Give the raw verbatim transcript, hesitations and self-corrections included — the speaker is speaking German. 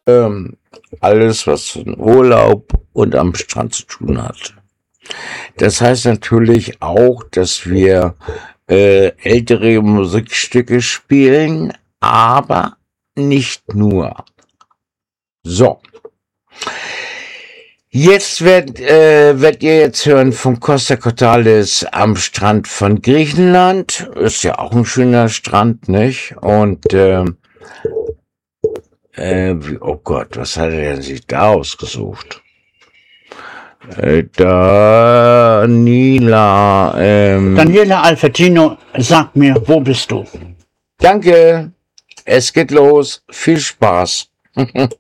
ähm, alles, was mit Urlaub und am Strand zu tun hat. Das heißt natürlich auch, dass wir äh, ältere Musikstücke spielen, aber nicht nur. So. Jetzt werdet, äh, werdet ihr jetzt hören von Costa Cordalis am Strand von Griechenland. Ist ja auch ein schöner Strand, nicht? Und äh, äh, wie, oh Gott, was hat er denn sich da ausgesucht? Äh, Daniela, ähm, Daniela Albertino, sag mir, wo bist du? Danke. Es geht los. Viel Spaß.